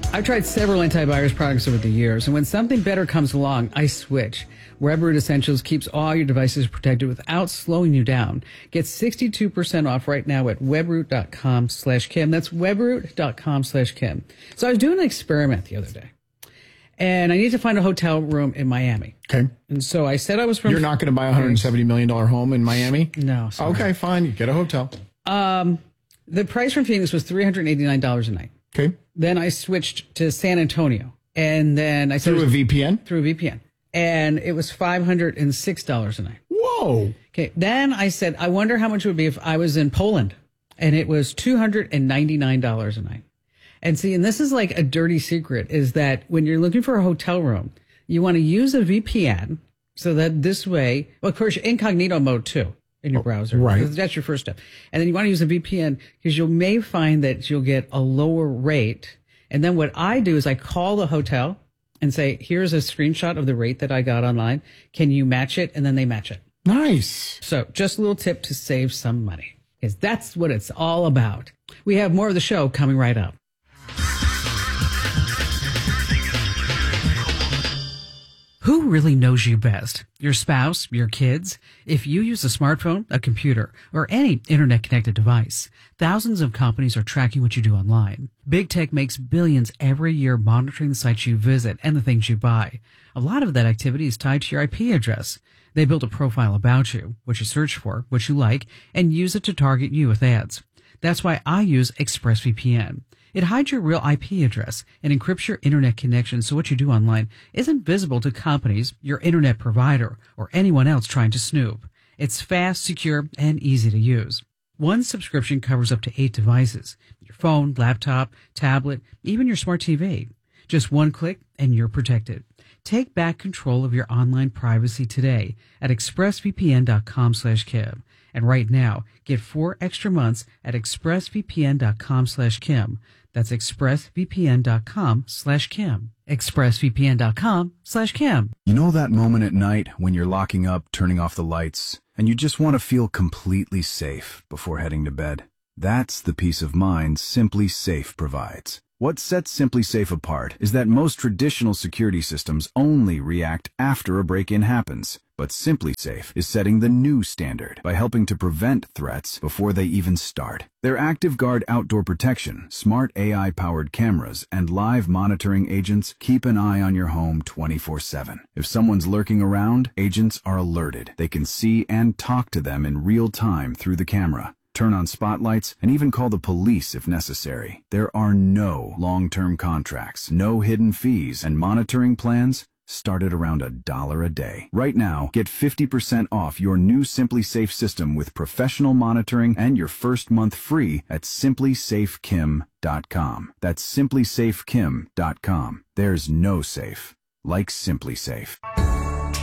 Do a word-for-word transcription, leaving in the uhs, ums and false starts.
I've tried several antivirus products over the years, and when something better comes along, I switch. WebRoot Essentials keeps all your devices protected without slowing you down. Get sixty-two percent off right now at webroot.com slash Kim. That's webroot.com slash Kim. So I was doing an experiment the other day, and I need to find a hotel room in Miami. Okay. And so I said I was from... You're not going to buy a one hundred seventy million dollars home in Miami? No, sorry. Okay, fine. You get a hotel. Um, the price from Phoenix was three hundred eighty-nine dollars a night. Okay. Then I switched to San Antonio, and then I said Through a V P N? Through a V P N. And it was five hundred six dollars a night. Whoa. Okay. Then I said, I wonder how much it would be if I was in Poland, and it was two hundred ninety-nine dollars a night. And see, and this is like a dirty secret, is that when you're looking for a hotel room, you want to use a V P N so that this way, well, of course, incognito mode too in your browser. Right. That's your first step. And then you want to use a V P N because you may find that you'll get a lower rate. And then what I do is I call the hotel and say, here's a screenshot of the rate that I got online. Can you match it? And then they match it. Nice. So just a little tip to save some money, because that's what it's all about. We have more of the show coming right up. Who really knows you best? Your spouse, your kids? If you use a smartphone, a computer, or any internet-connected device, thousands of companies are tracking what you do online. Big tech makes billions every year monitoring the sites you visit and the things you buy. A lot of that activity is tied to your I P address. They build a profile about you, what you search for, what you like, and use it to target you with ads. That's why I use ExpressVPN. It hides your real I P address and encrypts your internet connection so what you do online isn't visible to companies, your internet provider, or anyone else trying to snoop. It's fast, secure, and easy to use. One subscription covers up to eight devices: your phone, laptop, tablet, even your smart T V. Just one click and you're protected. Take back control of your online privacy today at expressvpn.com slash Kim. And right now, get four extra months at expressvpn.com slash Kim. That's expressvpn.com slash Kim. expressvpn.com slash Kim. You know that moment at night when you're locking up, turning off the lights, and you just want to feel completely safe before heading to bed? That's the peace of mind Simply Safe provides. What sets Simply Safe apart is that most traditional security systems only react after a break-in happens. But Simply Safe is setting the new standard by helping to prevent threats before they even start. Their ActiveGuard outdoor protection, smart A I-powered cameras, and live monitoring agents keep an eye on your home twenty-four seven. If someone's lurking around, agents are alerted. They can see and talk to them in real time through the camera, turn on spotlights, and even call the police if necessary. There are no long-term contracts, no hidden fees, and monitoring plans start at around a dollar a day. Right now, get fifty percent off your new Simply Safe system with professional monitoring and your first month free at simply safe kim dot com. That's simply safe kim dot com. There's no safe like Simply Safe.